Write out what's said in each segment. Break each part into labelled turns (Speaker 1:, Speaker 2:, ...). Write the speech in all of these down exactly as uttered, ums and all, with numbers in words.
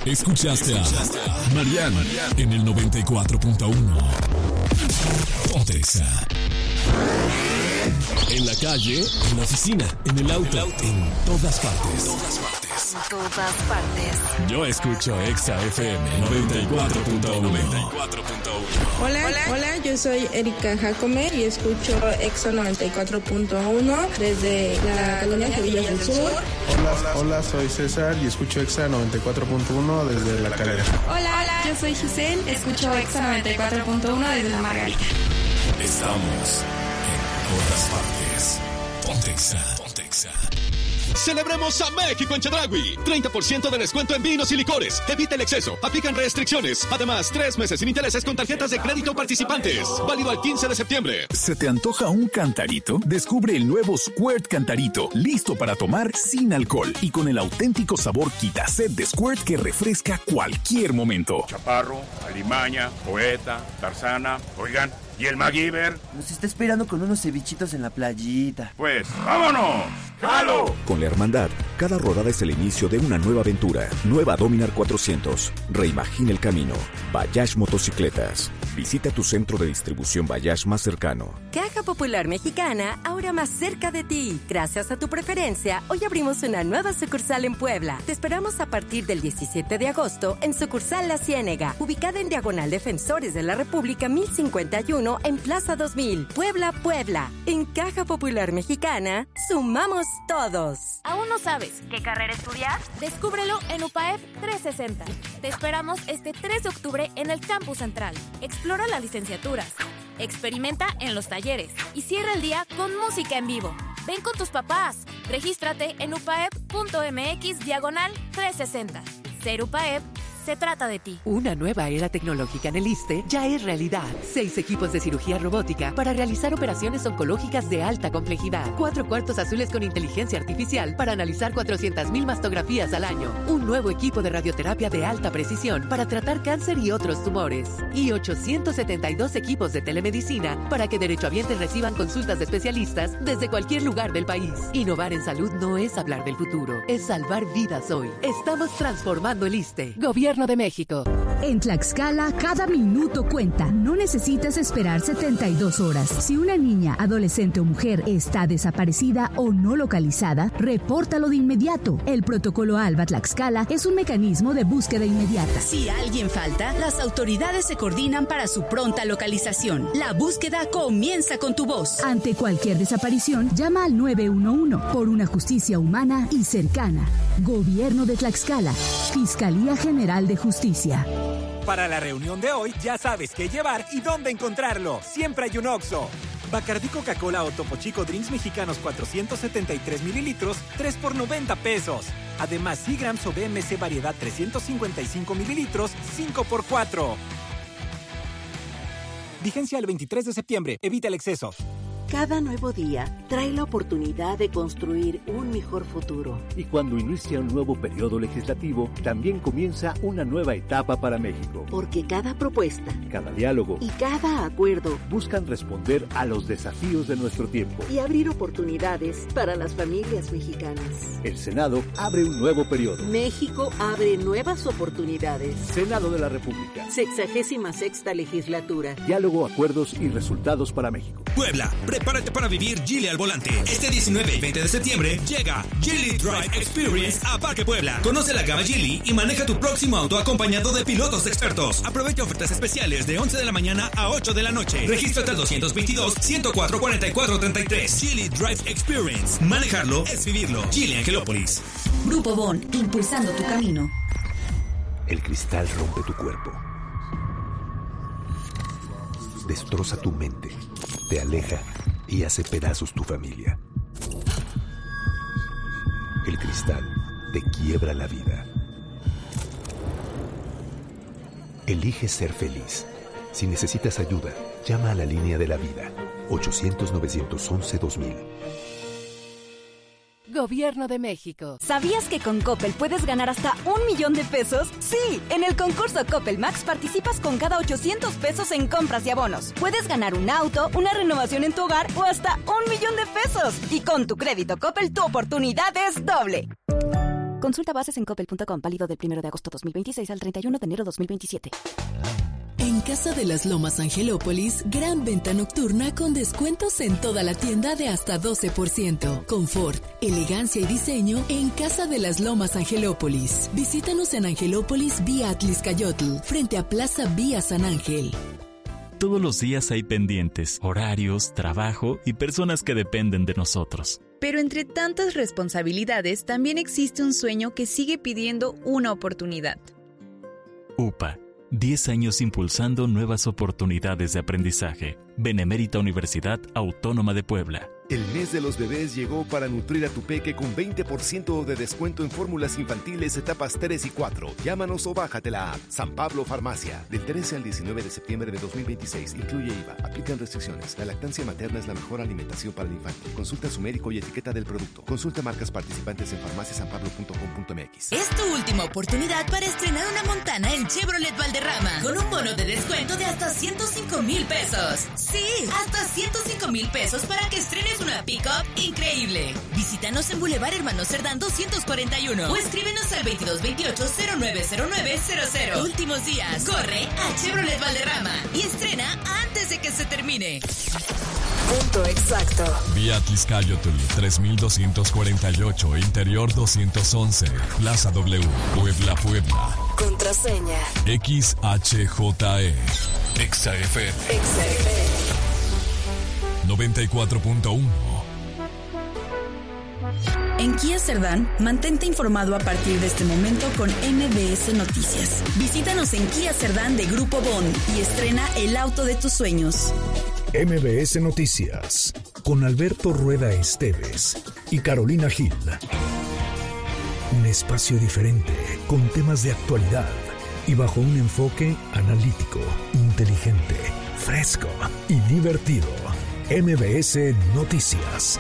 Speaker 1: Escuchaste a Mariana en el noventa y cuatro punto uno. Ponte Exa. En la calle, en la oficina, en el auto, en todas partes.
Speaker 2: En todas partes.
Speaker 1: Yo escucho Exa F M noventa y cuatro punto uno.
Speaker 3: Hola, hola, hola, yo soy Erika Jacome y escucho Exa noventa y cuatro punto uno desde la colonia Sevilla del Sur.
Speaker 4: Hola, hola, soy César y escucho Exa noventa y cuatro punto uno desde La Calera.
Speaker 5: Hola, hola, yo soy Giselle, escucho Exa noventa y cuatro punto uno desde La Margarita.
Speaker 1: Estamos en todas partes. Ponte Exa, ponte Exa.
Speaker 6: Celebremos a México en Chedraui. treinta por ciento de descuento en vinos y licores. Evita el exceso. Aplican restricciones. Además, tres meses sin intereses con tarjetas de crédito participantes. Válido al quince de septiembre.
Speaker 7: ¿Se te antoja un cantarito? Descubre el nuevo Squirt Cantarito. Listo para tomar sin alcohol y con el auténtico sabor Quitaset de Squirt que refresca cualquier momento.
Speaker 8: Chaparro, Alimaña, Poeta, Tarzana. Oigan, ¿y el MacGyver?
Speaker 9: Nos está esperando con unos cevichitos en la playita.
Speaker 8: Pues, ¡vámonos! ¡Jalo!
Speaker 10: Con la Hermandad, cada rodada es el inicio de una nueva aventura. Nueva Dominar cuatrocientos. Reimagina el camino. Bayash Motocicletas. Visita tu centro de distribución Bayash más cercano.
Speaker 2: Caja Popular Mexicana, ahora más cerca de ti. Gracias a tu preferencia, hoy abrimos una nueva sucursal en Puebla. Te esperamos a partir del diecisiete de agosto en sucursal La Ciénega, ubicada en Diagonal Defensores de la República mil cincuenta y uno en Plaza dos mil, Puebla, Puebla. En Caja Popular Mexicana, sumamos todos.
Speaker 11: ¿Aún no sabes qué carrera estudiar? Descúbrelo en U P A E P trescientos sesenta. Te esperamos este tres de octubre en el Campus Central. Explora las licenciaturas, experimenta en los talleres y cierra el día con música en vivo. Ven con tus papás. Regístrate en upaep.mx diagonal trescientos sesenta. Ser U P A E P se trata de ti.
Speaker 12: Una nueva era tecnológica en el ISSSTE ya es realidad. Seis equipos de cirugía robótica para realizar operaciones oncológicas de alta complejidad. Cuatro cuartos azules con inteligencia artificial para analizar cuatrocientas mil mastografías al año. Un nuevo equipo de radioterapia de alta precisión para tratar cáncer y otros tumores. Y ochocientos setenta y dos equipos de telemedicina para que derechohabientes reciban consultas de especialistas desde cualquier lugar del país. Innovar en salud no es hablar del futuro, es salvar vidas hoy. Estamos transformando el ISSSTE. Gobierno de México.
Speaker 13: En Tlaxcala, cada minuto cuenta. No necesitas esperar setenta y dos horas. Si una niña, adolescente o mujer está desaparecida o no localizada, repórtalo de inmediato. El protocolo ALBA Tlaxcala es un mecanismo de búsqueda inmediata.
Speaker 14: Si alguien falta, las autoridades se coordinan para su pronta localización. La búsqueda comienza con tu voz.
Speaker 13: Ante cualquier desaparición, llama al nueve uno uno por una justicia humana y cercana. Gobierno de Tlaxcala. Fiscalía General de Justicia.
Speaker 15: Para la reunión de hoy, ya sabes qué llevar y dónde encontrarlo. Siempre hay un Oxxo. Bacardí Coca-Cola o Topo Chico Drinks Mexicanos cuatrocientos setenta y tres mililitros, tres por noventa pesos. Además, Seagrams o B M C Variedad trescientos cincuenta y cinco mililitros, cinco por cuatro. Vigencia el veintitrés de septiembre. Evita el exceso.
Speaker 16: Cada nuevo día trae la oportunidad de construir un mejor futuro.
Speaker 17: Y cuando inicia un nuevo periodo legislativo, también comienza una nueva etapa para México.
Speaker 16: Porque cada propuesta,
Speaker 17: cada diálogo
Speaker 16: y cada acuerdo
Speaker 17: buscan responder a los desafíos de nuestro tiempo
Speaker 16: y abrir oportunidades para las familias mexicanas.
Speaker 17: El Senado abre un nuevo periodo.
Speaker 16: México abre nuevas oportunidades.
Speaker 17: Senado de la República.
Speaker 16: Sexagésima sexta legislatura.
Speaker 17: Diálogo, acuerdos y resultados para México.
Speaker 18: Puebla, prepárate para vivir Geely al volante. Este diecinueve y veinte de septiembre llega Geely Drive Experience a Parque Puebla. Conoce la gama Geely y maneja tu próximo auto acompañado de pilotos expertos. Aprovecha ofertas especiales de once de la mañana a ocho de la noche. Regístrate al doscientos veintidós, ciento cuatro, cuarenta y cuatro, treinta y tres. Geely Drive Experience. Manejarlo es vivirlo. Geely Angelópolis.
Speaker 14: Grupo Bon, impulsando tu camino.
Speaker 10: El cristal rompe tu cuerpo. Destroza tu mente. Te aleja y hace pedazos tu familia. El cristal te quiebra la vida. Elige ser feliz. Si necesitas ayuda, llama a la línea de la vida. ochocientos, novecientos once, dos mil.
Speaker 12: Gobierno de México.
Speaker 2: ¿Sabías que con Coppel puedes ganar hasta un millón de pesos? Sí, en el concurso Coppel Max participas con cada ochocientos pesos en compras y abonos. Puedes ganar un auto, una renovación en tu hogar o hasta un millón de pesos. Y con tu crédito Coppel tu oportunidad es doble.
Speaker 19: Consulta bases en coppel punto com, válido del primero de agosto dos mil veintiséis al treinta y uno de enero dos mil veintisiete.
Speaker 20: En Casa de las Lomas Angelópolis, gran venta nocturna con descuentos en toda la tienda de hasta doce por ciento. Confort, elegancia y diseño en Casa de las Lomas Angelópolis. Visítanos en Angelópolis vía Atliscayotl, frente a Plaza Vía San Ángel.
Speaker 21: Todos los días hay pendientes, horarios, trabajo y personas que dependen de nosotros.
Speaker 22: Pero entre tantas responsabilidades también existe un sueño que sigue pidiendo una oportunidad.
Speaker 21: U P A. diez años impulsando nuevas oportunidades de aprendizaje. Benemérita Universidad Autónoma de Puebla.
Speaker 23: El mes de los bebés llegó para nutrir a tu peque con veinte por ciento de descuento en fórmulas infantiles etapas tres y cuatro. Llámanos o bájate la app. San Pablo Farmacia. Del trece al diecinueve de septiembre de dos mil veintiséis. Incluye I V A. Aplican restricciones. La lactancia materna es la mejor alimentación para el infante. Consulta a su médico y etiqueta del producto. Consulta marcas participantes en farmacia san pablo punto com punto m x.
Speaker 24: Es tu última oportunidad para estrenar una Montana en Chevrolet Valderrama. Con un bono de descuento de hasta ciento cinco mil pesos. Sí, hasta ciento cinco mil pesos para que estrenes una pick-up increíble. Visítanos en Boulevard Hermano Cerdán doscientos cuarenta y uno o escríbenos al veintidós veintiocho cero nueve cero nueve cero cero. Últimos días. Corre a Chevrolet Valderrama y estrena antes de que se termine.
Speaker 20: Punto exacto.
Speaker 1: Vía Atliscayotl tres mil doscientos cuarenta y ocho, Interior doscientos once, Plaza W, Puebla, Puebla.
Speaker 20: Contraseña.
Speaker 1: X H J E. Exa F M.
Speaker 20: Exa F M.
Speaker 1: noventa y cuatro punto uno.
Speaker 14: En Kia Cerdán, mantente informado a partir de este momento con M B S Noticias. Visítanos en Kia Cerdán de Grupo Bond y estrena el auto de tus sueños.
Speaker 25: M B S Noticias, con Alberto Rueda Esteves y Carolina Gil. Un espacio diferente, con temas de actualidad y bajo un enfoque analítico, inteligente, fresco y divertido. M B S Noticias.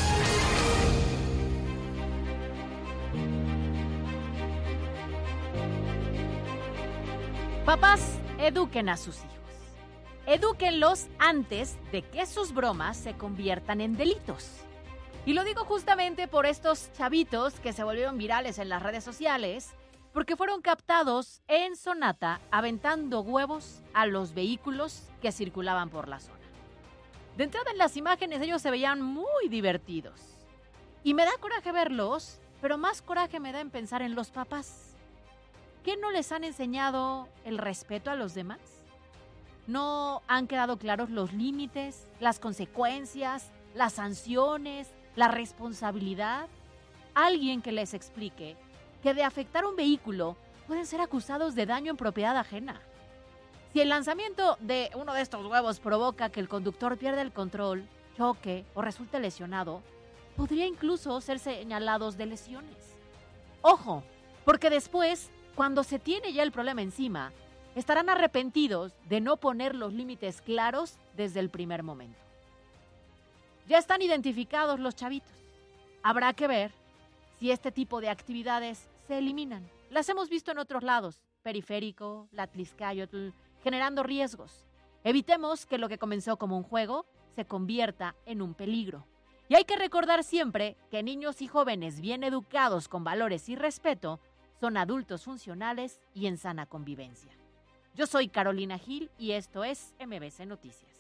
Speaker 26: Papás, eduquen a sus hijos. Edúquenlos antes de que sus bromas se conviertan en delitos. Y lo digo justamente por estos chavitos que se volvieron virales en las redes sociales, porque fueron captados en Sonata aventando huevos a los vehículos que circulaban por la zona. De entrada en las imágenes ellos se veían muy divertidos. Y me da coraje verlos, pero más coraje me da en pensar en los papás. ¿Qué no les han enseñado el respeto a los demás? ¿No han quedado claros los límites, las consecuencias, las sanciones, la responsabilidad? Alguien que les explique que de afectar un vehículo pueden ser acusados de daño en propiedad ajena. Si el lanzamiento de uno de estos huevos provoca que el conductor pierda el control, choque o resulte lesionado, podría incluso ser señalados de lesiones. Ojo, porque después, cuando se tiene ya el problema encima, estarán arrepentidos de no poner los límites claros desde el primer momento. Ya están identificados los chavitos. Habrá que ver si este tipo de actividades se eliminan. Las hemos visto en otros lados, Periférico, la Atliscayotl, generando riesgos. Evitemos que lo que comenzó como un juego se convierta en un peligro. Y hay que recordar siempre que niños y jóvenes bien educados con valores y respeto son adultos funcionales y en sana convivencia. Yo soy Carolina Gil y esto es M B S Noticias.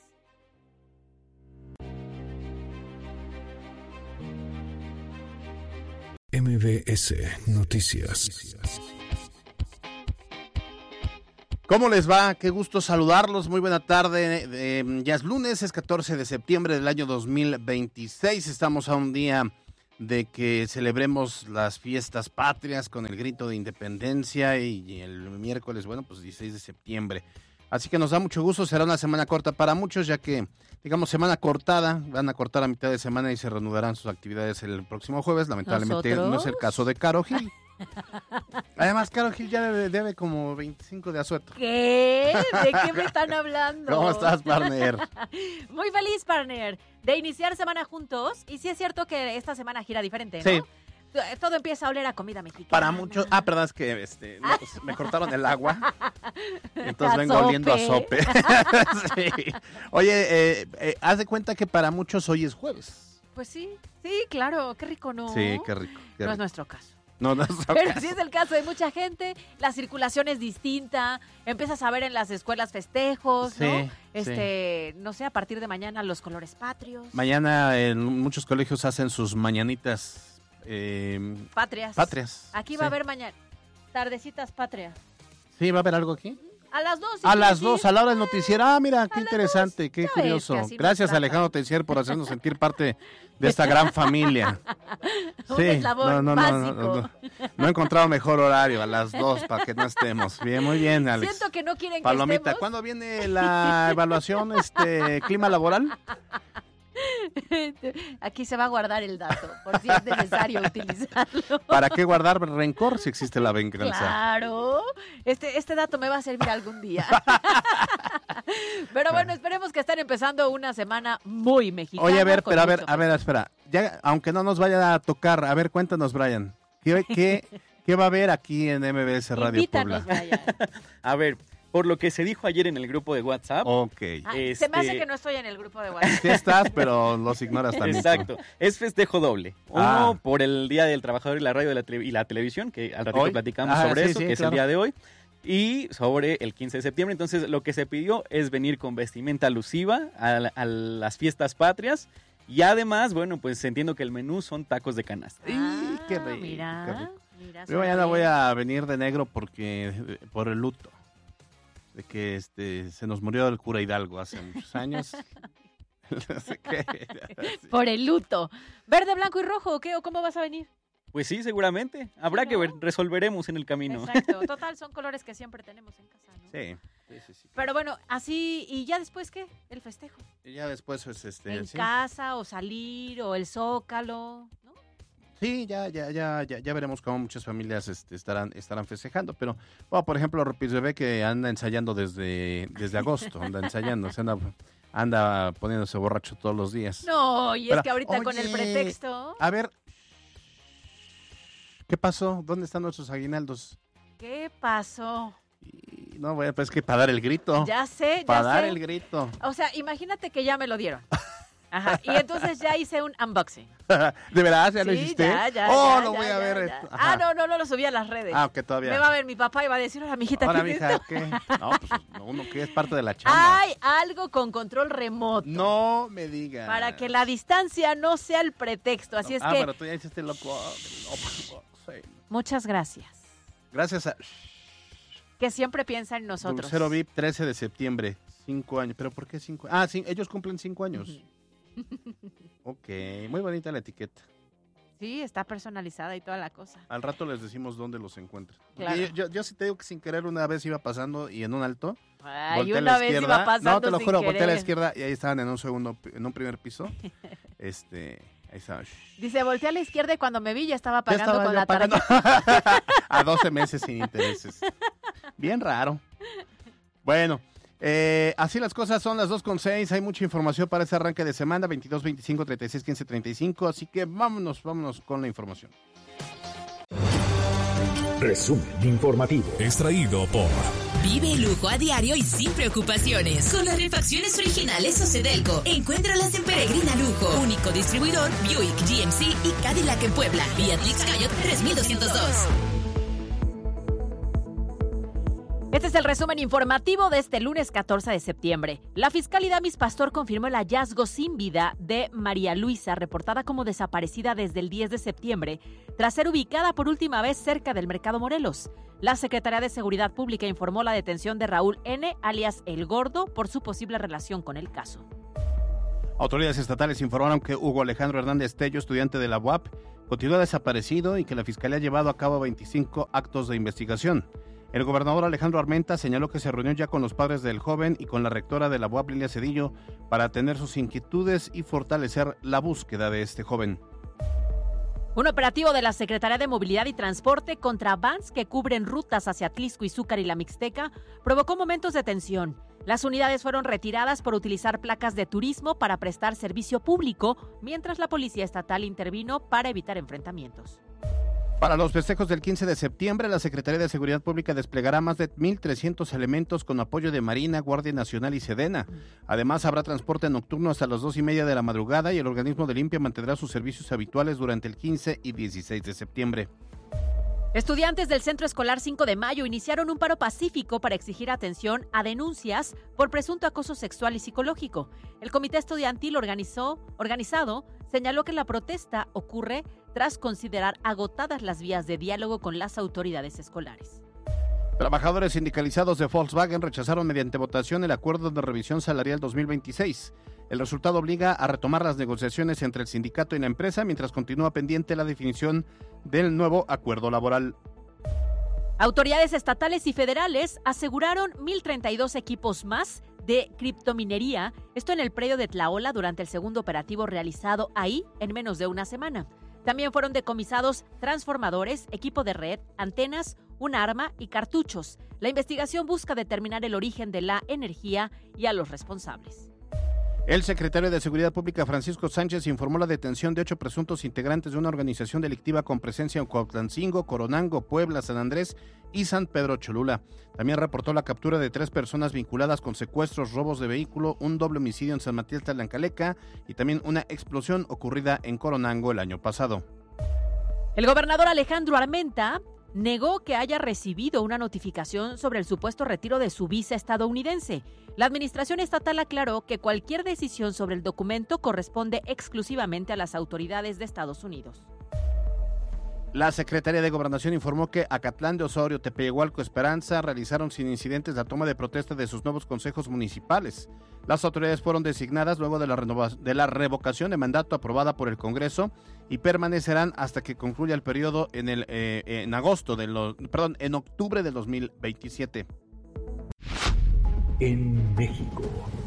Speaker 25: M B S Noticias.
Speaker 27: ¿Cómo les va? Qué gusto saludarlos. Muy buena tarde. Eh, ya es lunes, es catorce de septiembre del año dos mil veintiséis. Estamos a un día de que celebremos las fiestas patrias con el grito de independencia y el miércoles, bueno, pues dieciséis de septiembre. Así que nos da mucho gusto, será una semana corta para muchos, ya que, digamos, semana cortada, van a cortar a mitad de semana y se reanudarán sus actividades el próximo jueves. Lamentablemente ¿Nosotros? No es el caso de Caro Gil. Además, Caro Gil ya debe, debe como veinticinco de asueto.
Speaker 26: ¿Qué? ¿De qué me están hablando?
Speaker 27: ¿Cómo estás, partner?
Speaker 26: Muy feliz, partner, de iniciar semana juntos. Y sí es cierto que esta semana gira diferente, ¿no?
Speaker 27: Sí.
Speaker 26: Todo empieza a oler a comida mexicana.
Speaker 27: Para muchos, ah, perdón, es que este, no, pues, me cortaron el agua. Entonces a vengo sope. oliendo a sope. Sí. Oye, eh, eh, haz de cuenta que para muchos hoy es jueves.
Speaker 26: Pues sí, sí, claro, qué rico, ¿no?
Speaker 27: Sí, qué rico. Qué
Speaker 26: no
Speaker 27: rico.
Speaker 26: es nuestro caso.
Speaker 27: No, no
Speaker 26: Pero sí es el caso de mucha gente, la circulación es distinta, empiezas a ver en las escuelas festejos,
Speaker 27: sí,
Speaker 26: ¿no? Este,
Speaker 27: sí.
Speaker 26: no sé, a partir de mañana los colores patrios.
Speaker 27: Mañana en muchos colegios hacen sus mañanitas eh,
Speaker 26: patrias.
Speaker 27: Patrias.
Speaker 26: Aquí
Speaker 27: sí.
Speaker 26: va a haber mañana tardecitas patrias.
Speaker 27: Sí, va a haber algo aquí.
Speaker 26: A las dos.
Speaker 27: A las dos, a la hora del noticiero. Ah, mira, qué interesante, dos. qué
Speaker 26: Ya
Speaker 27: curioso.
Speaker 26: ves que
Speaker 27: Gracias, Alejandro Tencier, por hacernos sentir parte de esta gran familia.
Speaker 26: Un eslabón
Speaker 27: no, no,
Speaker 26: básico.
Speaker 27: no, no, no. No he encontrado mejor horario, a las dos, para que no estemos. Bien, muy bien, Alex.
Speaker 26: Siento que no quieren
Speaker 27: Palomita,
Speaker 26: que estemos.
Speaker 27: ¿cuándo viene la evaluación, este, clima laboral?
Speaker 26: Aquí se va a guardar el dato, por si es necesario utilizarlo.
Speaker 27: ¿Para qué guardar rencor si existe la venganza?
Speaker 26: Claro, este, este dato me va a servir algún día. Pero bueno, esperemos que estén empezando una semana muy mexicana.
Speaker 27: Oye, a ver, pero a ver, a ver, espera. Ya, aunque no nos vaya a tocar, a ver, cuéntanos, Brian. ¿Qué, qué, qué va a haber aquí en M B S Radio
Speaker 26: Invítanos,
Speaker 27: Puebla?
Speaker 26: Brian.
Speaker 3: A ver, por lo que se dijo ayer en el grupo de WhatsApp.
Speaker 27: Ok.
Speaker 26: Ah,
Speaker 3: este...
Speaker 26: Se me hace que no estoy en el grupo de WhatsApp.
Speaker 27: Sí estás, pero los ignoras también.
Speaker 3: Exacto. Es festejo doble. Uno
Speaker 27: Ah.
Speaker 3: por el Día del Trabajador y la radio y la, tele- y la televisión, que al ratito
Speaker 27: ¿Hoy?
Speaker 3: platicamos
Speaker 27: Ah,
Speaker 3: sobre
Speaker 27: sí,
Speaker 3: eso,
Speaker 27: sí,
Speaker 3: que es
Speaker 27: claro.
Speaker 3: el día de hoy. Y sobre el quince de septiembre. Entonces, lo que se pidió es venir con vestimenta alusiva a, la- a las fiestas patrias. Y además, bueno, pues entiendo que el menú son tacos de canasta.
Speaker 27: ¡Y qué rico!
Speaker 26: Mira,
Speaker 27: qué rico.
Speaker 26: mira.
Speaker 27: Yo mañana voy a venir de negro porque por el luto. De que este se nos murió el cura Hidalgo hace muchos años. No sé qué.
Speaker 26: Por el luto. ¿Verde, blanco y rojo o qué? ¿O cómo vas a venir?
Speaker 3: Pues sí, seguramente. Habrá que ver, resolveremos en el camino.
Speaker 26: Exacto. Total, son colores que siempre tenemos en casa, ¿no?
Speaker 27: Sí, sí, sí, sí.
Speaker 26: Pero bueno, así, ¿y ya después qué? El festejo.
Speaker 27: Y ya después es este.
Speaker 26: En
Speaker 27: sí.
Speaker 26: casa o salir o el Zócalo, ¿no?
Speaker 27: Sí, ya, ya, ya, ya, ya veremos cómo muchas familias este, estarán, estarán festejando. Pero, bueno, por ejemplo, Rupis Bebé que anda ensayando desde, desde agosto, anda ensayando, se anda, anda poniéndose borracho todos los días.
Speaker 26: No, y
Speaker 27: Pero,
Speaker 26: es que ahorita con el
Speaker 27: oye,
Speaker 26: pretexto.
Speaker 27: A ver, ¿qué pasó? ¿Dónde están nuestros aguinaldos?
Speaker 26: ¿Qué pasó?
Speaker 27: Y no, bueno, pues es que para dar el grito.
Speaker 26: Ya sé, ya
Speaker 27: Para dar
Speaker 26: sé.
Speaker 27: el grito.
Speaker 26: O sea, imagínate que ya me lo dieron. Ajá, y entonces ya hice un unboxing.
Speaker 27: ¿De verdad? ¿Ya lo
Speaker 26: Sí,
Speaker 27: hiciste?
Speaker 26: ya, ya,
Speaker 27: Oh,
Speaker 26: ya,
Speaker 27: lo
Speaker 26: ya,
Speaker 27: voy a
Speaker 26: ya,
Speaker 27: ver.
Speaker 26: ya.
Speaker 27: Ajá.
Speaker 26: Ah, no, no, no lo subí a las redes.
Speaker 27: Ah, que todavía.
Speaker 26: Me va a ver mi papá y va a decir, hola, mijita,
Speaker 27: Ahora,
Speaker 26: ¿qué es
Speaker 27: mija,
Speaker 26: esto?
Speaker 27: ¿qué? No, pues uno que es parte de la chamba.
Speaker 26: Hay algo con control remoto.
Speaker 27: No me digas.
Speaker 26: Para que la distancia no sea el pretexto. Así es
Speaker 27: ah,
Speaker 26: que,
Speaker 27: pero tú ya hiciste loco. loco, sí.
Speaker 26: muchas gracias.
Speaker 27: Gracias a
Speaker 26: Que siempre piensa en nosotros.
Speaker 27: Dulcero V I P, trece de septiembre. Cinco años. ¿Pero por qué cinco? Ah, sí, ellos cumplen cinco años. Ok, muy bonita la etiqueta.
Speaker 26: Sí, está personalizada y toda la cosa.
Speaker 27: Al rato les decimos dónde los encuentran.
Speaker 26: Claro.
Speaker 27: Yo, yo, yo sí te digo que sin querer una vez iba pasando y en un alto.
Speaker 26: Ay,
Speaker 27: volteé a
Speaker 26: una
Speaker 27: la
Speaker 26: vez
Speaker 27: izquierda.
Speaker 26: iba pasando
Speaker 27: No, te lo
Speaker 26: sin
Speaker 27: juro, volteé a la
Speaker 26: querer.
Speaker 27: izquierda y ahí estaban en un segundo, en un primer piso. Este, ahí estaba.
Speaker 26: Dice, volteé a la izquierda y cuando me vi ya estaba
Speaker 27: Ya
Speaker 26: pagando
Speaker 27: estaba
Speaker 26: con
Speaker 27: yo
Speaker 26: la
Speaker 27: pagando
Speaker 26: tarjeta.
Speaker 27: a doce meses sin intereses. Bien raro. Bueno, eh, así las cosas, son las dos con seis. Hay mucha información para este arranque de semana, veintidós, veinticinco, treinta y seis, quince, treinta y cinco. Así que vámonos, vámonos con la información.
Speaker 25: Resumen informativo.
Speaker 1: Extraído por
Speaker 24: Vive el lujo a diario y sin preocupaciones. Con las refacciones originales Ocedelco. Encuéntralas en Peregrina Lujo. Único distribuidor Buick, G M C y Cadillac en Puebla. Beatrix Cayot tres mil doscientos dos.
Speaker 26: Este es el resumen informativo de este lunes catorce de septiembre. La fiscal Idamis Pastor confirmó el hallazgo sin vida de María Luisa, reportada como desaparecida desde el diez de septiembre, tras ser ubicada por última vez cerca del Mercado Morelos. La Secretaría de Seguridad Pública informó la detención de Raúl N., alias El Gordo, por su posible relación con el caso.
Speaker 27: Autoridades estatales informaron que Hugo Alejandro Hernández Tello, estudiante de la U A P, continúa desaparecido y que la Fiscalía ha llevado a cabo veinticinco actos de investigación. El gobernador Alejandro Armenta señaló que se reunió ya con los padres del joven y con la rectora de la U A P, Lilia Cedillo, para atender sus inquietudes y fortalecer la búsqueda de este joven.
Speaker 26: Un operativo de la Secretaría de Movilidad y Transporte contra vans que cubren rutas hacia Atlixco, Izúcar y la Mixteca provocó momentos de tensión. Las unidades fueron retiradas por utilizar placas de turismo para prestar servicio público, mientras la Policía Estatal intervino para evitar enfrentamientos.
Speaker 27: Para los festejos del quince de septiembre, la Secretaría de Seguridad Pública desplegará más de mil trescientos elementos con apoyo de Marina, Guardia Nacional y Sedena. Además, habrá transporte nocturno hasta las dos y media de la madrugada y el organismo de limpia mantendrá sus servicios habituales durante el quince y dieciséis de septiembre.
Speaker 26: Estudiantes del Centro Escolar cinco de mayo iniciaron un paro pacífico para exigir atención a denuncias por presunto acoso sexual y psicológico. El comité estudiantil organizó, organizado señaló que la protesta ocurre tras considerar agotadas las vías de diálogo con las autoridades escolares.
Speaker 27: Trabajadores sindicalizados de Volkswagen rechazaron mediante votación el acuerdo de revisión salarial dos mil veintiséis. El resultado obliga a retomar las negociaciones entre el sindicato y la empresa mientras continúa pendiente la definición del nuevo acuerdo laboral.
Speaker 26: Autoridades estatales y federales aseguraron mil treinta y dos equipos más de criptominería, esto en el predio de Tlaola durante el segundo operativo realizado ahí en menos de una semana. También fueron decomisados transformadores, equipo de red, antenas, un arma y cartuchos. La investigación busca determinar el origen de la energía y a los responsables.
Speaker 27: El secretario de Seguridad Pública, Francisco Sánchez, informó la detención de ocho presuntos integrantes de una organización delictiva con presencia en Cuautlancingo, Coronango, Puebla, San Andrés y San Pedro Cholula. También reportó la captura de tres personas vinculadas con secuestros, robos de vehículo, un doble homicidio en San Matías Talancaleca y también una explosión ocurrida en Coronango el año pasado.
Speaker 26: El gobernador Alejandro Armenta negó que haya recibido una notificación sobre el supuesto retiro de su visa estadounidense. La administración estatal aclaró que cualquier decisión sobre el documento corresponde exclusivamente a las autoridades de Estados Unidos.
Speaker 27: La Secretaría de Gobernación informó que Acatlán de Osorio, Tepeyagualco, Esperanza realizaron sin incidentes la toma de protesta de sus nuevos consejos municipales. Las autoridades fueron designadas luego de la, renova- de la revocación de mandato aprobada por el Congreso y permanecerán hasta que concluya el periodo en el eh, en agosto de los, perdón, en octubre del dos mil veintisiete.
Speaker 25: En México.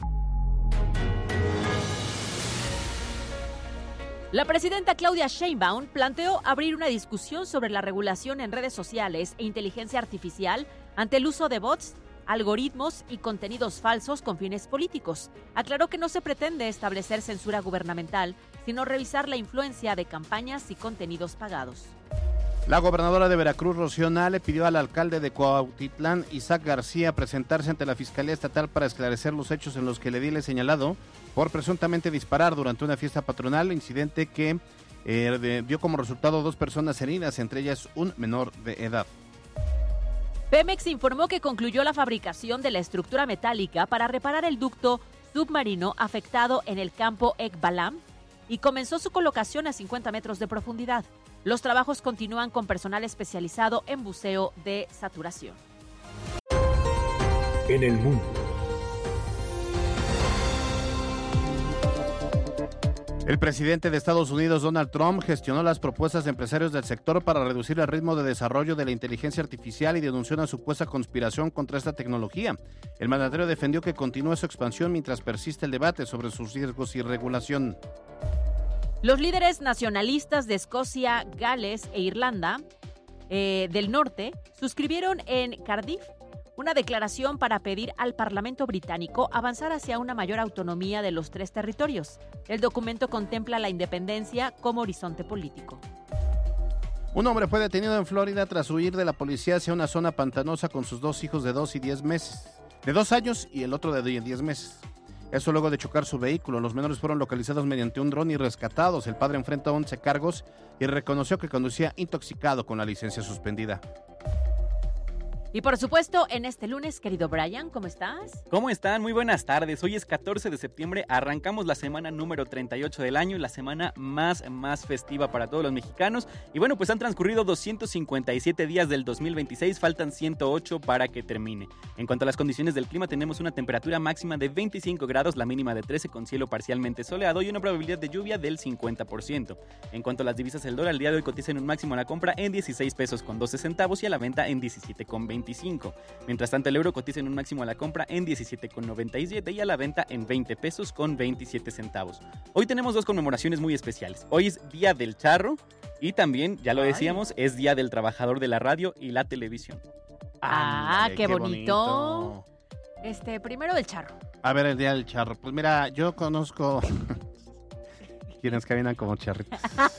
Speaker 26: La presidenta Claudia Sheinbaum planteó abrir una discusión sobre la regulación en redes sociales e inteligencia artificial ante el uso de bots, algoritmos y contenidos falsos con fines políticos. Aclaró que no se pretende establecer censura gubernamental, sino revisar la influencia de campañas y contenidos pagados.
Speaker 27: La gobernadora de Veracruz, Rocío Nale, pidió al alcalde de Cuautitlán, Isaac García, presentarse ante la Fiscalía Estatal para esclarecer los hechos en los que el edil es señalado por presuntamente disparar durante una fiesta patronal, incidente que eh, de, dio como resultado dos personas heridas, entre ellas un menor de edad.
Speaker 26: Pemex informó que concluyó la fabricación de la estructura metálica para reparar el ducto submarino afectado en el campo Ekbalam y comenzó su colocación a cincuenta metros de profundidad. Los trabajos continúan con personal especializado en buceo de saturación.
Speaker 25: En el mundo.
Speaker 27: El presidente de Estados Unidos, Donald Trump, gestionó las propuestas de empresarios del sector para reducir el ritmo de desarrollo de la inteligencia artificial y denunció una supuesta conspiración contra esta tecnología. El mandatario defendió que continúe su expansión mientras persiste el debate sobre sus riesgos y regulación.
Speaker 26: Los líderes nacionalistas de Escocia, Gales e Irlanda eh, del Norte suscribieron en Cardiff una declaración para pedir al Parlamento británico avanzar hacia una mayor autonomía de los tres territorios. El documento contempla la independencia como horizonte político.
Speaker 27: Un hombre fue detenido en Florida tras huir de la policía hacia una zona pantanosa con sus dos hijos de dos y diez meses, de dos años y el otro de diez meses. Eso luego de chocar su vehículo. Los menores fueron localizados mediante un dron y rescatados. El padre enfrenta once cargos y reconoció que conducía intoxicado con la licencia suspendida.
Speaker 26: Y por supuesto, en este lunes, querido Brian, ¿cómo estás?
Speaker 3: ¿Cómo están? Muy buenas tardes. Hoy es catorce de septiembre, arrancamos la semana número treinta y ocho del año, la semana más, más festiva para todos los mexicanos. Y bueno, pues han transcurrido doscientos cincuenta y siete días del dos mil veintiséis, faltan ciento ocho para que termine. En cuanto a las condiciones del clima, tenemos una temperatura máxima de veinticinco grados, la mínima de trece con cielo parcialmente soleado y una probabilidad de lluvia del cincuenta por ciento. En cuanto a las divisas, el dólar al día de hoy cotiza en un máximo a la compra en dieciséis pesos con doce centavos y a la venta en diecisiete con veinticinco. Mientras tanto, el euro cotiza en un máximo a la compra en diecisiete con noventa y siete y a la venta en veinte pesos con veintisiete centavos. Hoy tenemos dos conmemoraciones muy especiales. Hoy es Día del Charro y también, ya lo decíamos, Ay. es Día del Trabajador de la Radio y la Televisión.
Speaker 26: Ah, Ándale, qué, qué bonito. bonito. Este, primero del charro.
Speaker 27: A ver, el Día del Charro. Pues mira, yo conozco quienes caminan como charritos.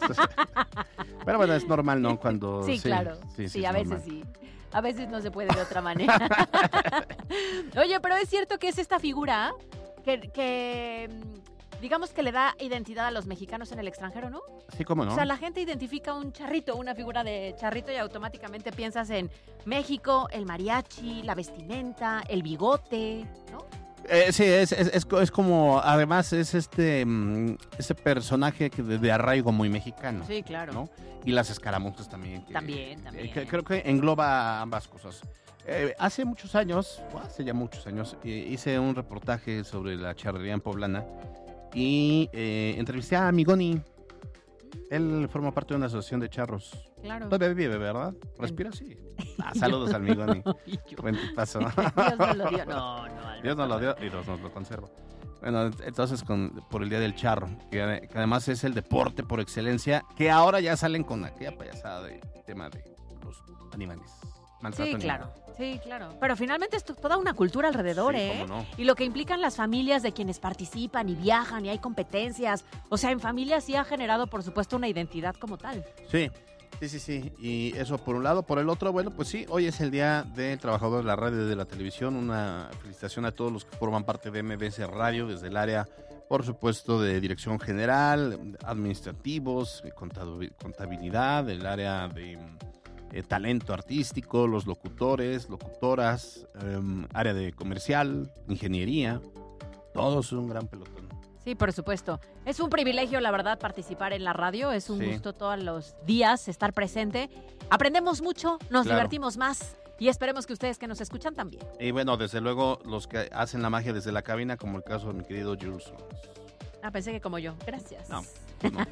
Speaker 27: Pero bueno, es normal, ¿no? Cuando
Speaker 26: Sí, sí claro. Sí, sí, sí a veces normal. sí. A veces no se puede de otra manera. Oye, pero es cierto que es esta figura que, que digamos que le da identidad a los mexicanos en el extranjero, ¿no?
Speaker 27: Sí, cómo no.
Speaker 26: O sea, la gente identifica un charrito, una figura de charrito y automáticamente piensas en México, el mariachi, la vestimenta, el bigote, ¿no?
Speaker 27: Eh, sí, es, es, es, es como, además es este, este personaje que de, de arraigo muy mexicano.
Speaker 26: Sí, claro.
Speaker 27: ¿no? Y las escaramuzas también. Que,
Speaker 26: también, también.
Speaker 27: Eh, que, creo que engloba ambas cosas. Eh, hace muchos años, hace ya muchos años, eh, hice un reportaje sobre la charrería en Poblana y eh, entrevisté a Amigoni. Él forma parte de una asociación de charros.
Speaker 26: Claro.
Speaker 27: Todavía vive, ¿verdad? Respira, sí. Ah, saludos al Amigoni. Buen tipazo.
Speaker 26: Dios nos lo dio. No, no.
Speaker 27: Dios nos lo dio y Dios nos lo conserva. Bueno, entonces con, por el Día del Charro, que, que además es el deporte por excelencia, que ahora ya salen con aquella payasada de tema de los animales.
Speaker 26: Sí, animal. claro. Sí, claro. Pero finalmente es toda una cultura alrededor,
Speaker 27: sí,
Speaker 26: ¿eh?
Speaker 27: Cómo no.
Speaker 26: Y lo que implican las familias de quienes participan y viajan y hay competencias. O sea, en familia sí ha generado, por supuesto, una identidad como tal.
Speaker 27: Sí, sí, sí, sí. Y eso por un lado. Por el otro, bueno, pues sí, hoy es el Día del Trabajador de la Radio y de la Televisión. Una felicitación a todos los que forman parte de M B S Radio, desde el área, por supuesto, de dirección general, administrativos, contabilidad, el área de... Eh, talento artístico, los locutores, locutoras, eh, área de comercial, ingeniería, todos un gran pelotón.
Speaker 26: Sí, por supuesto. Es un privilegio, la verdad, participar en la radio. Es un
Speaker 27: sí.
Speaker 26: gusto todos los días estar presente. Aprendemos mucho, nos
Speaker 27: claro.
Speaker 26: divertimos más y esperemos que ustedes que nos escuchan también.
Speaker 27: Y bueno, desde luego, los que hacen la magia desde la cabina, como el caso de mi querido Jules.
Speaker 26: Ah, pensé que como yo. Gracias.
Speaker 27: No, no.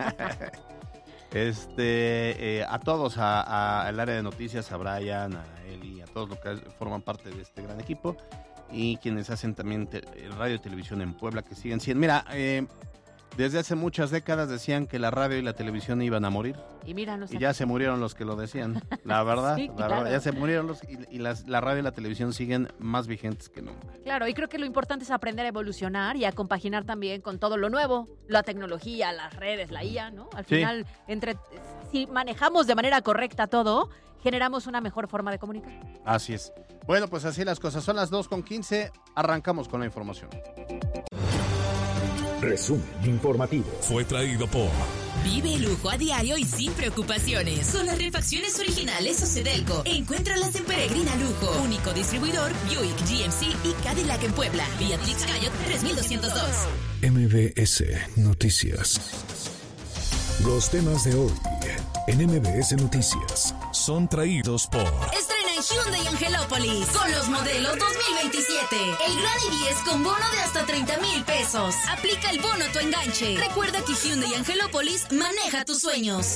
Speaker 27: Este, eh, a todos, al área de noticias, a Brian, a Eli, a todos los que forman parte de este gran equipo y quienes hacen también te, radio y televisión en Puebla, que siguen siendo. Mira, eh, desde hace muchas décadas decían que la radio y la televisión iban a morir.
Speaker 26: Y mira, no sé.
Speaker 27: Y ya se murieron los que lo decían, la verdad.
Speaker 26: Sí,
Speaker 27: la
Speaker 26: claro.
Speaker 27: verdad, ya se murieron los y, y las, la radio y la televisión siguen más vigentes que nunca.
Speaker 26: Claro, y creo que lo importante es aprender a evolucionar y a compaginar también con todo lo nuevo, la tecnología, las redes, la I A, ¿no? Al
Speaker 27: sí.
Speaker 26: final, entre si manejamos de manera correcta todo, generamos una mejor forma de comunicar.
Speaker 27: Así es. Bueno, pues así las cosas. Son las dos con quince. Arrancamos con la información.
Speaker 25: Resumen informativo.
Speaker 1: Fue traído por...
Speaker 24: Vive el lujo a diario y sin preocupaciones. Con las refacciones originales Ocedelco. Encuéntralas en Peregrina Lujo. Único distribuidor Buick, G M C y Cadillac en Puebla. Beatrix Cayot tres mil doscientos dos.
Speaker 25: M B S Noticias. Los temas de hoy en M B S Noticias
Speaker 1: son traídos por...
Speaker 24: Estrena en Hyundai Angelópolis con los modelos dos mil veintisiete. El Gran i diez con bono de hasta treinta mil pesos. Aplica el bono a tu enganche. Recuerda que Hyundai Angelópolis maneja tus sueños.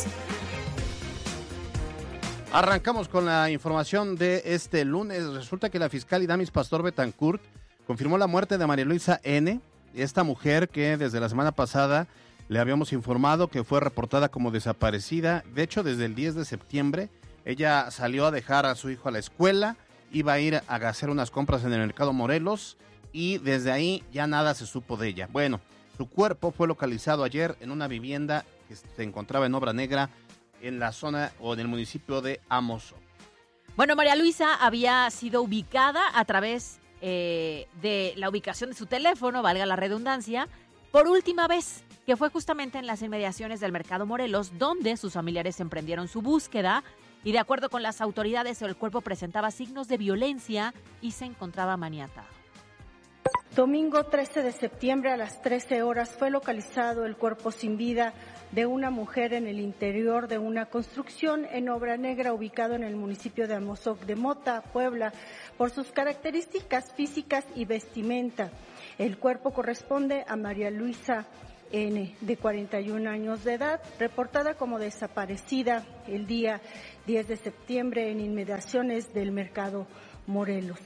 Speaker 27: Arrancamos con la información de este lunes. Resulta que la fiscal Idamis Pastor Betancourt confirmó la muerte de María Luisa N., esta mujer que desde la semana pasada le habíamos informado que fue reportada como desaparecida. De hecho, desde el diez de septiembre, ella salió a dejar a su hijo a la escuela, iba a ir a hacer unas compras en el mercado Morelos y desde ahí ya nada se supo de ella. Bueno, su cuerpo fue localizado ayer en una vivienda que se encontraba en Obra Negra en la zona o en el municipio de Amozo.
Speaker 26: Bueno, María Luisa había sido ubicada a través eh, de la ubicación de su teléfono, valga la redundancia, por última vez, que fue justamente en las inmediaciones del mercado Morelos, donde sus familiares emprendieron su búsqueda y de acuerdo con las autoridades el cuerpo presentaba signos de violencia y se encontraba maniatado.
Speaker 4: Domingo trece de septiembre a las trece horas fue localizado el cuerpo sin vida de una mujer en el interior de una construcción en Obra Negra ubicado en el municipio de Amozoc de Mota, Puebla, por sus características físicas y vestimenta. El cuerpo corresponde a María Luisa N., de cuarenta y un años de edad, reportada como desaparecida el día diez de septiembre en inmediaciones del mercado Morelos.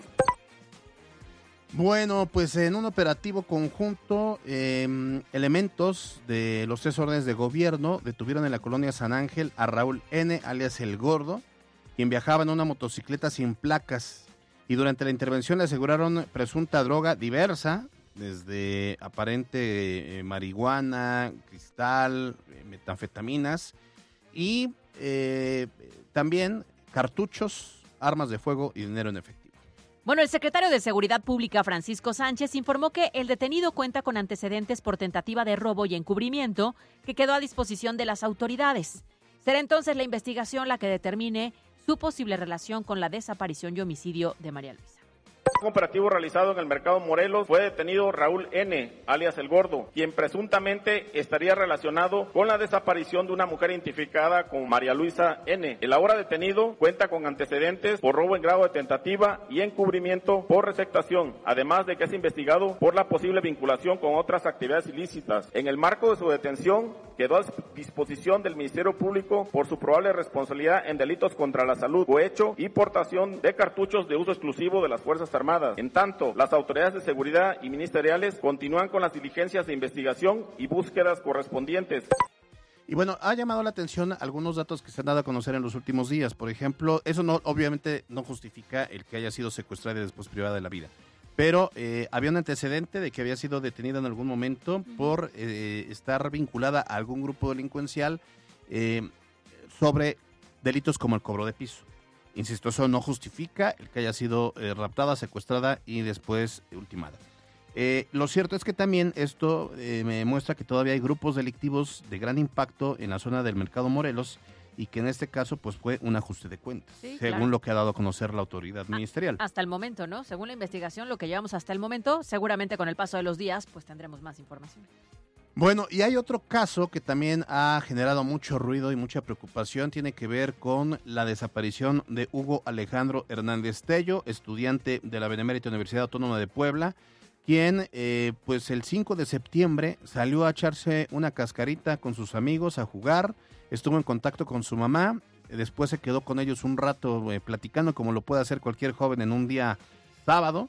Speaker 27: Bueno, pues en un operativo conjunto, eh, elementos de los tres órdenes de gobierno detuvieron en la colonia San Ángel a Raúl N., alias El Gordo, quien viajaba en una motocicleta sin placas. Y durante la intervención le aseguraron presunta droga diversa, desde aparente eh, marihuana, cristal, eh, metanfetaminas y eh, también cartuchos, armas de fuego y dinero en efectivo.
Speaker 26: Bueno, el secretario de Seguridad Pública, Francisco Sánchez, informó que el detenido cuenta con antecedentes por tentativa de robo y encubrimiento que quedó a disposición de las autoridades. Será entonces la investigación la que determine su posible relación con la desaparición y homicidio de María Luisa.
Speaker 5: En un operativo realizado en el mercado Morelos fue detenido Raúl N., alias El Gordo, quien presuntamente estaría relacionado con la desaparición de una mujer identificada como María Luisa N. El ahora detenido cuenta con antecedentes por robo en grado de tentativa y encubrimiento por receptación, además de que es investigado por la posible vinculación con otras actividades ilícitas. En el marco de su detención, quedó a disposición del Ministerio Público por su probable responsabilidad en delitos contra la salud, cohecho y portación de cartuchos de uso exclusivo de las Fuerzas Armadas. En tanto, las autoridades de seguridad y ministeriales continúan con las diligencias de investigación y búsquedas correspondientes.
Speaker 27: Y bueno, ha llamado la atención algunos datos que se han dado a conocer en los últimos días. Por ejemplo, eso no, obviamente no justifica el que haya sido secuestrada y después privada de la vida. Pero eh, había un antecedente de que había sido detenida en algún momento por eh, estar vinculada a algún grupo delincuencial eh, sobre delitos como el cobro de piso. Insisto, eso no justifica el que haya sido eh, raptada, secuestrada y después ultimada. Eh, lo cierto es que también esto eh, me muestra que todavía hay grupos delictivos de gran impacto en la zona del Mercado Morelos y que en este caso pues fue un ajuste de cuentas,
Speaker 26: sí,
Speaker 27: según
Speaker 26: claro.
Speaker 27: lo que ha dado a conocer la autoridad ministerial.
Speaker 26: Hasta el momento, ¿no? Según la investigación, lo que llevamos hasta el momento, seguramente con el paso de los días, pues tendremos más información.
Speaker 27: Bueno, y hay otro caso que también ha generado mucho ruido y mucha preocupación, tiene que ver con la desaparición de Hugo Alejandro Hernández Tello, estudiante de la Benemérita Universidad Autónoma de Puebla, quien eh, pues el cinco de septiembre salió a echarse una cascarita con sus amigos a jugar, estuvo en contacto con su mamá, después se quedó con ellos un rato eh, platicando como lo puede hacer cualquier joven en un día sábado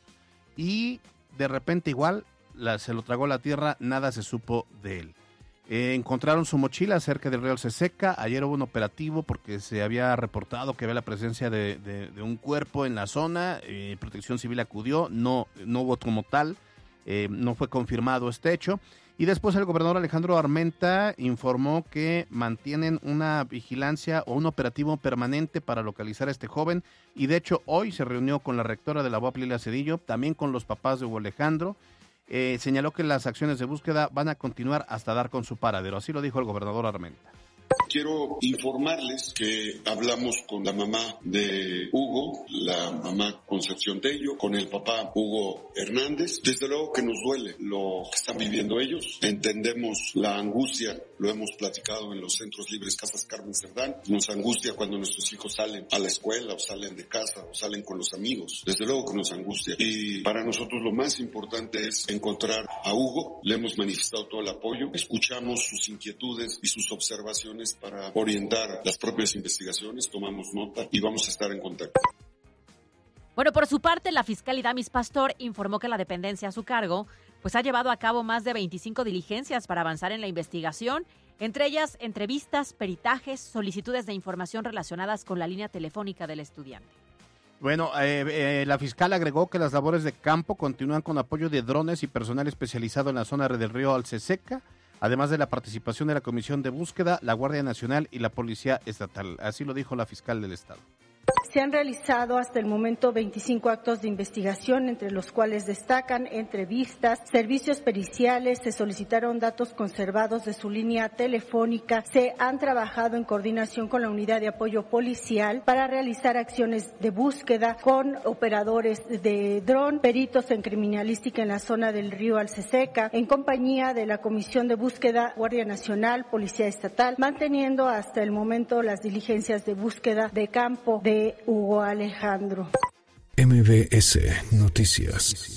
Speaker 27: y de repente igual la, se lo tragó la tierra, nada se supo de él. Eh, encontraron su mochila cerca del río Alceseca, ayer hubo un operativo porque se había reportado que había la presencia de, de, de un cuerpo en la zona, eh, Protección Civil acudió, no, no hubo como tal, eh, no fue confirmado este hecho. Y después el gobernador Alejandro Armenta informó que mantienen una vigilancia o un operativo permanente para localizar a este joven y de hecho hoy se reunió con la rectora de la U A P, Lilia Cedillo, también con los papás de Hugo Alejandro. Eh, señaló que las acciones de búsqueda van a continuar hasta dar con su paradero, así lo dijo el gobernador Armenta.
Speaker 6: Quiero informarles que hablamos con la mamá de Hugo, la mamá Concepción Tello, con el papá Hugo Hernández. Desde luego que nos duele lo que están viviendo ellos. Entendemos la angustia, lo hemos platicado en los centros libres Casas Carmen Cerdán. Nos angustia cuando nuestros hijos salen a la escuela o salen de casa o salen con los amigos. Desde luego que nos angustia. Y para nosotros lo más importante es encontrar a Hugo. Le hemos manifestado todo el apoyo. Escuchamos sus inquietudes y sus observaciones para orientar las propias investigaciones, tomamos nota y vamos a estar en contacto.
Speaker 26: Bueno, por su parte, la fiscal Idamis Pastor informó que la dependencia a su cargo pues ha llevado a cabo más de veinticinco diligencias para avanzar en la investigación, entre ellas entrevistas, peritajes, solicitudes de información relacionadas con la línea telefónica del estudiante.
Speaker 27: Bueno, eh, eh, la fiscal agregó que las labores de campo continúan con apoyo de drones y personal especializado en la zona del río Alceseca, además de la participación de la Comisión de Búsqueda, la Guardia Nacional y la Policía Estatal. Así lo dijo la fiscal del Estado.
Speaker 4: Se han realizado hasta el momento veinticinco actos de investigación, entre los cuales destacan entrevistas, servicios periciales, se solicitaron datos conservados de su línea telefónica, se han trabajado en coordinación con la Unidad de Apoyo Policial para realizar acciones de búsqueda con operadores de dron, peritos en criminalística en la zona del río Alceseca, en compañía de la Comisión de Búsqueda, Guardia Nacional, Policía Estatal, manteniendo hasta el momento las diligencias de búsqueda de campo de Hugo Alejandro.
Speaker 25: M B S Noticias.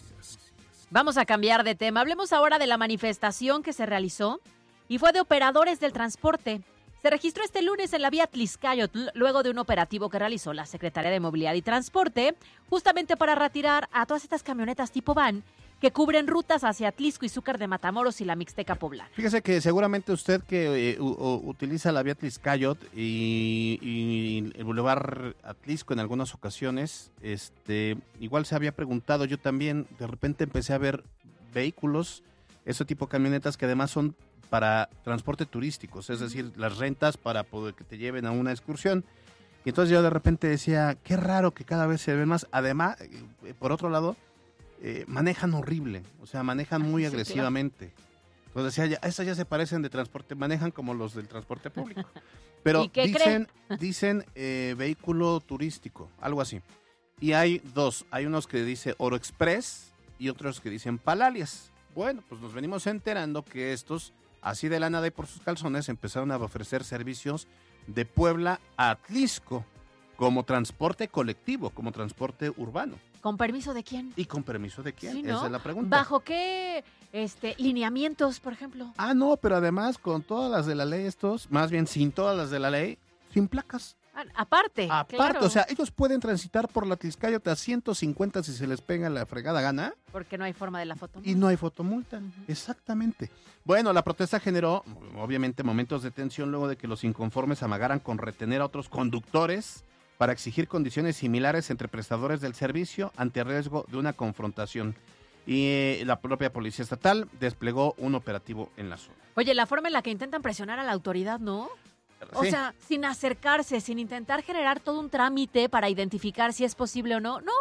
Speaker 26: Vamos a cambiar de tema. Hablemos ahora de la manifestación que se realizó y fue de operadores del transporte. Se registró este lunes en la vía Tliscayotl luego de un operativo que realizó la Secretaría de Movilidad y Transporte justamente para retirar a todas estas camionetas tipo van que cubren rutas hacia Atlisco y Zúcar de Matamoros y la Mixteca Poblana.
Speaker 27: Fíjese que seguramente usted que eh, u, u, utiliza la vía Tliscayotl y, y el bulevar Atlisco en algunas ocasiones, este, igual se había preguntado, yo también de repente empecé a ver vehículos, ese tipo de camionetas que además son para transporte turístico, es decir, las rentas para poder que te lleven a una excursión. Y entonces yo de repente decía, qué raro que cada vez se ven más. Además, eh, por otro lado, eh, manejan horrible, o sea, manejan muy sí, agresivamente. Claro. Entonces decía, ya, estas ya se parecen de transporte, manejan como los del transporte público. Pero
Speaker 26: ¿Y qué
Speaker 27: dicen,
Speaker 26: cree?
Speaker 27: dicen eh, vehículo turístico, algo así. Y hay dos, hay unos que dice Oro Express y otros que dicen Palalias. Bueno, pues nos venimos enterando que estos, así de la nada y por sus calzones, empezaron a ofrecer servicios de Puebla a Atlisco como transporte colectivo, como transporte urbano.
Speaker 26: ¿Con permiso de quién?
Speaker 27: ¿Y con permiso de quién?
Speaker 26: Sí, ¿no?
Speaker 27: Esa es la pregunta.
Speaker 26: ¿Bajo qué este, lineamientos, por ejemplo?
Speaker 27: Ah, no, pero además con todas las de la ley estos, más bien sin todas las de la ley, sin placas.
Speaker 26: Ah, aparte,
Speaker 27: Aparte,
Speaker 26: claro.
Speaker 27: O sea, ellos pueden transitar por la Tliscayote a ciento cincuenta si se les pega la fregada gana.
Speaker 26: Porque no hay forma de la fotomulta.
Speaker 27: Y no hay fotomulta, uh-huh. Exactamente. Bueno, la protesta generó, obviamente, momentos de tensión luego de que los inconformes amagaran con retener a otros conductores para exigir condiciones similares entre prestadores del servicio ante riesgo de una confrontación. Y eh, la propia Policía Estatal desplegó un operativo en la zona.
Speaker 26: Oye, la forma en la que intentan presionar a la autoridad, ¿no? O sí. sea, sin acercarse, sin intentar generar todo un trámite para identificar si es posible o no. No,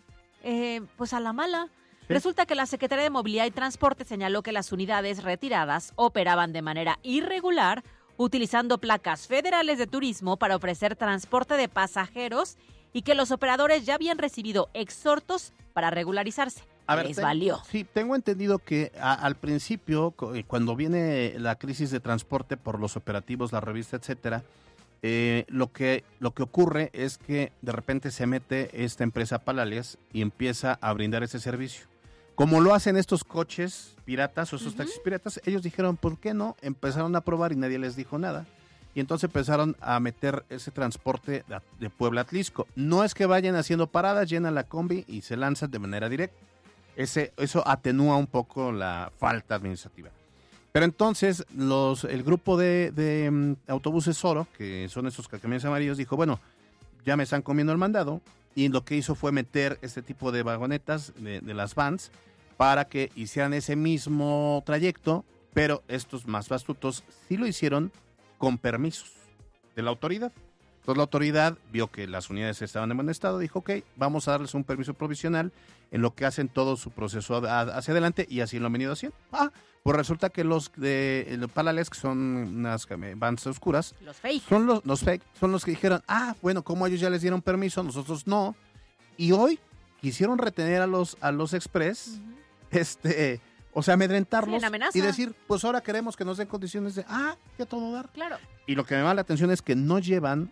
Speaker 26: eh, pues a la mala. ¿Sí? Resulta que la Secretaría de Movilidad y Transporte señaló que las unidades retiradas operaban de manera irregular, utilizando placas federales de turismo para ofrecer transporte de pasajeros y que los operadores ya habían recibido exhortos para regularizarse.
Speaker 27: A ver,
Speaker 26: les
Speaker 27: ten,
Speaker 26: valió.
Speaker 27: Sí, tengo entendido que a, al principio, cuando viene la crisis de transporte por los operativos, la revista, etcétera, eh, lo que lo que ocurre es que de repente se mete esta empresa Palalias y empieza a brindar ese servicio. Como lo hacen estos coches piratas o esos uh-huh. taxis piratas, ellos dijeron, ¿por qué no? Empezaron a probar y nadie les dijo nada. Y entonces empezaron a meter ese transporte de, de Puebla a Atlisco. No es que vayan haciendo paradas, llenan la combi y se lanzan de manera directa. Ese, eso atenúa un poco la falta administrativa. Pero entonces los, el grupo de, de um, autobuses Oro, que son esos camiones amarillos, dijo, bueno, ya me están comiendo el mandado. Y lo que hizo fue meter este tipo de vagonetas de, de las vans para que hicieran ese mismo trayecto, pero estos más astutos sí lo hicieron con permisos de la autoridad. Entonces la autoridad vio que las unidades estaban en buen estado, dijo, ok, vamos a darles un permiso provisional en lo que hacen todo su proceso hacia adelante, y así lo han venido haciendo. Ah, pues resulta que los de los Palales, que son unas vans oscuras,
Speaker 26: los fake.
Speaker 27: Son los, los fake, son los que dijeron, ah, bueno, como ellos ya les dieron permiso, nosotros no. Y hoy quisieron retener a los, a los express, uh-huh. este... O sea, amedrentarlos
Speaker 26: sí,
Speaker 27: y decir, pues ahora queremos que nos den condiciones de, ah, ya todo dar.
Speaker 26: Claro.
Speaker 27: Y lo que me llama la atención es que no llevan,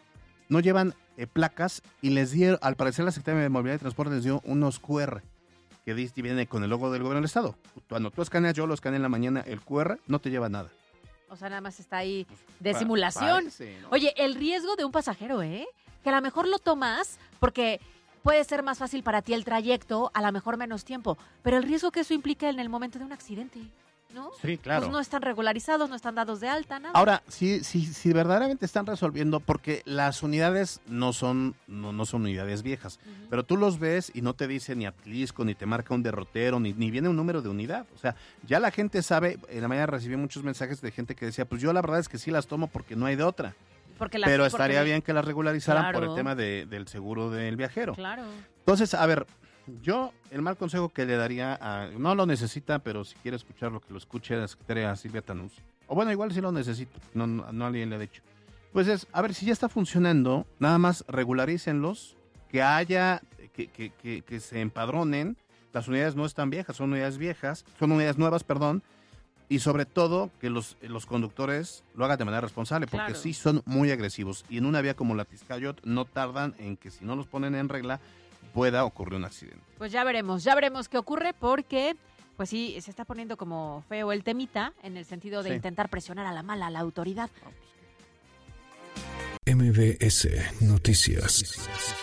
Speaker 27: no llevan eh, placas y les dieron, al parecer la Secretaría de Movilidad y Transporte les dio unos cu erre que dice, viene con el logo del gobierno del estado. Cuando tú escaneas, yo lo escaneé en la mañana, el cu erre no te lleva nada.
Speaker 26: O sea, nada más está ahí de pues, simulación. Parece, ¿no? Oye, el riesgo de un pasajero, ¿eh? Que a lo mejor lo tomas porque... puede ser más fácil para ti el trayecto, a lo mejor menos tiempo, pero el riesgo que eso implica en el momento de un accidente, ¿no?
Speaker 27: Sí, claro.
Speaker 26: Pues no están regularizados, no están dados de alta, nada.
Speaker 27: Ahora, si, si, si verdaderamente están resolviendo, porque las unidades no son, no, no son unidades viejas, uh-huh. pero tú los ves y no te dice ni Atlisco, ni te marca un derrotero, ni, ni viene un número de unidad. O sea, ya la gente sabe, en la mañana recibí muchos mensajes de gente que decía, pues yo la verdad es que sí las tomo porque no hay de otra.
Speaker 26: Porque las,
Speaker 27: pero estaría
Speaker 26: porque...
Speaker 27: bien que las regularizaran
Speaker 26: claro.
Speaker 27: por el tema de, del seguro del viajero.
Speaker 26: Claro.
Speaker 27: Entonces, a ver, yo el mal consejo que le daría a... No lo necesita, pero si quiere escuchar lo que lo escuche la secretaria Silvia Tanús. O bueno, igual sí lo necesito, no, no, no alguien le ha dicho. Pues es, a ver, si ya está funcionando, nada más regularícenlos, que haya, que, que, que, que se empadronen. Las unidades no están viejas, son unidades viejas, son unidades nuevas, perdón. Y sobre todo que los, los conductores lo hagan de manera responsable, porque claro. sí son muy agresivos. Y en una vía como la Tliscayote no tardan en que si no los ponen en regla pueda ocurrir un accidente.
Speaker 26: Pues ya veremos, ya veremos qué ocurre, porque pues sí, se está poniendo como feo el temita en el sentido de sí. intentar presionar a la mala a la autoridad.
Speaker 25: M B S Noticias.